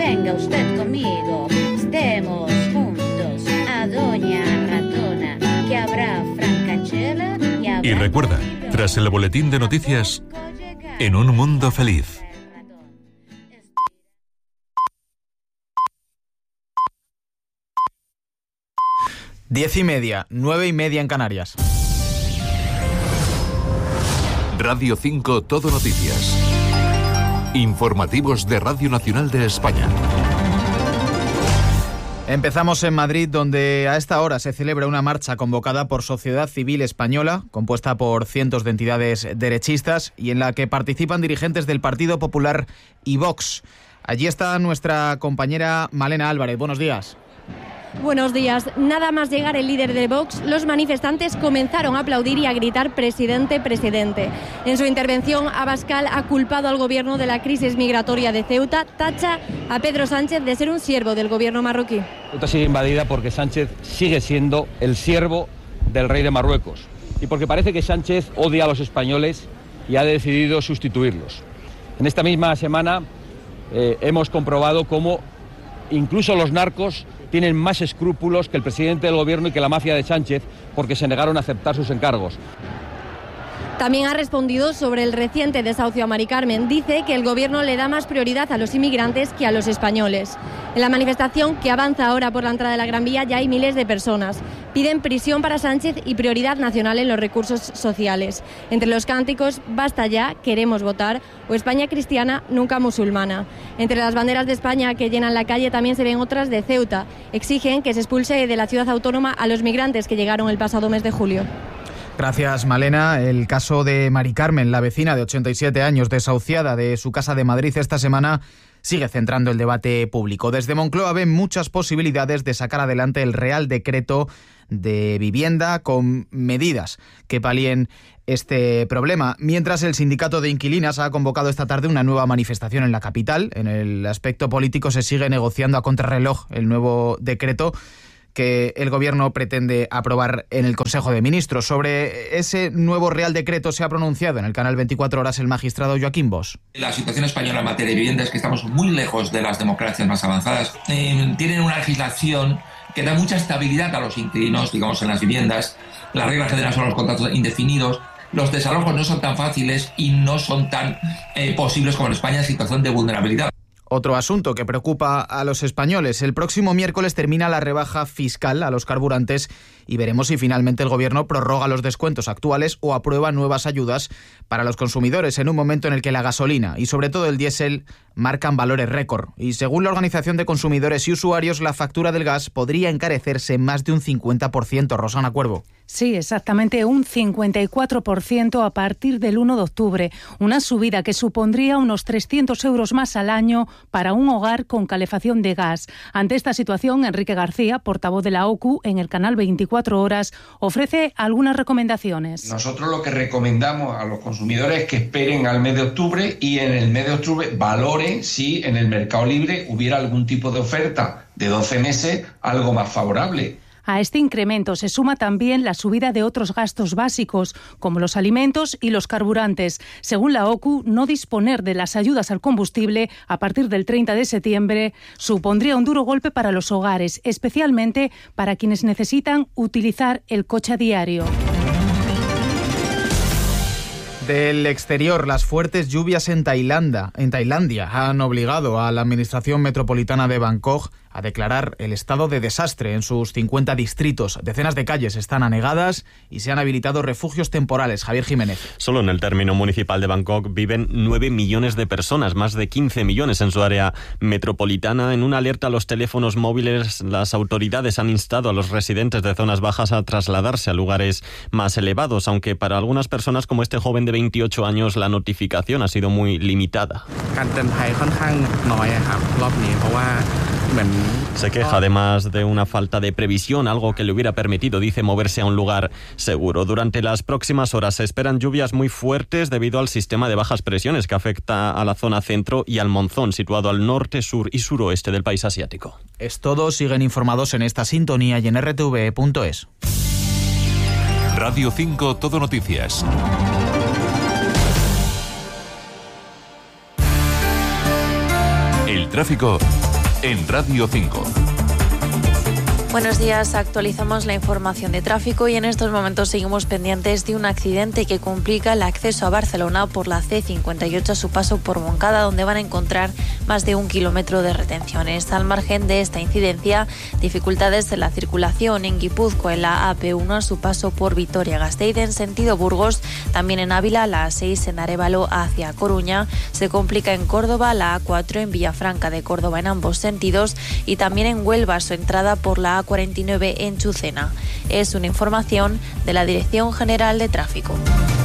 venga usted conmigo, estemos juntos a Doña Ratona, que habrá francachela y habrá... Y recuerda, tras el boletín de noticias, En un mundo feliz. Diez y media, 9:30 en Canarias. Radio 5 Todo Noticias. Informativos de Radio Nacional de España. Empezamos en Madrid, donde a esta hora se celebra una marcha convocada por Sociedad Civil Española, compuesta por cientos de entidades derechistas y en la que participan dirigentes del Partido Popular y Vox. Allí está nuestra compañera Malena Álvarez. Buenos días. Buenos días. Nada más llegar el líder de Vox, los manifestantes comenzaron a aplaudir y a gritar "presidente, presidente". En su intervención, Abascal ha culpado al gobierno de la crisis migratoria de Ceuta, tacha a Pedro Sánchez de ser un siervo del gobierno marroquí. Ceuta sigue invadida porque Sánchez sigue siendo el siervo del rey de Marruecos y porque parece que Sánchez odia a los españoles y ha decidido sustituirlos. En esta misma semana hemos comprobado cómo incluso los narcos tienen más escrúpulos que el presidente del gobierno y que la mafia de Sánchez porque se negaron a aceptar sus encargos. También ha respondido sobre el reciente desahucio a Mari Carmen. Dice que el gobierno le da más prioridad a los inmigrantes que a los españoles. En la manifestación que avanza ahora por la entrada de la Gran Vía ya hay miles de personas. Piden prisión para Sánchez y prioridad nacional en los recursos sociales. Entre los cánticos, "Basta ya, queremos votar" o "España cristiana, nunca musulmana". Entre las banderas de España que llenan la calle también se ven otras de Ceuta. Exigen que se expulse de la ciudad autónoma a los migrantes que llegaron el pasado mes de julio. Gracias, Malena. El caso de Mari Carmen, la vecina de 87 años desahuciada de su casa de Madrid esta semana, sigue centrando el debate público. Desde Moncloa ven muchas posibilidades de sacar adelante el Real Decreto de Vivienda con medidas que palíen este problema. Mientras, el sindicato de inquilinas ha convocado esta tarde una nueva manifestación en la capital. En el aspecto político se sigue negociando a contrarreloj el nuevo decreto que el Gobierno pretende aprobar en el Consejo de Ministros. Sobre ese nuevo Real Decreto se ha pronunciado en el canal 24 Horas el magistrado Joaquín Bosch. La situación española en materia de vivienda es que estamos muy lejos de las democracias más avanzadas. Tienen una legislación que da mucha estabilidad a los inquilinos, digamos, en las viviendas. Las reglas generales son los contratos indefinidos. Los desalojos no son tan fáciles y no son tan posibles como en España en situación de vulnerabilidad. Otro asunto que preocupa a los españoles. El próximo miércoles termina la rebaja fiscal a los carburantes y veremos si finalmente el Gobierno prorroga los descuentos actuales o aprueba nuevas ayudas para los consumidores en un momento en el que la gasolina y sobre todo el diésel marcan valores récord. Y según la Organización de Consumidores y Usuarios, la factura del gas podría encarecerse más de un 50%. Rosana Cuervo. Sí, exactamente un 54% a partir del 1 de octubre. Una subida que supondría unos 300 euros más al año para un hogar con calefacción de gas. Ante esta situación, Enrique García, portavoz de la OCU en el canal 24 Horas, ofrece algunas recomendaciones. Nosotros lo que recomendamos a los consumidores es que esperen al mes de octubre y en el mes de octubre valoren si en el mercado libre hubiera algún tipo de oferta de 12 meses algo más favorable. A este incremento se suma también la subida de otros gastos básicos, como los alimentos y los carburantes. Según la OCU, no disponer de las ayudas al combustible a partir del 30 de septiembre supondría un duro golpe para los hogares, especialmente para quienes necesitan utilizar el coche a diario. Del exterior, las fuertes lluvias en Tailandia han obligado a la Administración Metropolitana de Bangkok a declarar el estado de desastre en sus 50 distritos. Decenas de calles están anegadas y se han habilitado refugios temporales. Javier Jiménez. Solo en el término municipal de Bangkok viven 9 millones de personas, más de 15 millones en su área metropolitana. En una alerta a los teléfonos móviles, las autoridades han instado a los residentes de zonas bajas a trasladarse a lugares más elevados, aunque para algunas personas como este joven de 28 años la notificación ha sido muy limitada. Se queja además de una falta de previsión, algo que le hubiera permitido, dice, moverse a un lugar seguro. Durante las próximas horas se esperan lluvias muy fuertes debido al sistema de bajas presiones que afecta a la zona centro y al monzón situado al norte, sur y suroeste del país asiático. Es todo. Siguen informados en esta sintonía y en rtve.es. Radio 5 Todo Noticias. El tráfico en Radio 5. Buenos días, actualizamos la información de tráfico y en estos momentos seguimos pendientes de un accidente que complica el acceso a Barcelona por la C58 a su paso por Montcada, donde van a encontrar más de 1 kilómetro de retenciones. Al margen de esta incidencia, dificultades en la circulación en Guipúzcoa en la AP1 a su paso por Vitoria-Gasteiz en sentido Burgos, también en Ávila la A6 en Arévalo hacia Coruña, se complica en Córdoba la A4 en Villafranca de Córdoba en ambos sentidos y también en Huelva su entrada por la A49 en Chucena. Es una información de la Dirección General de Tráfico.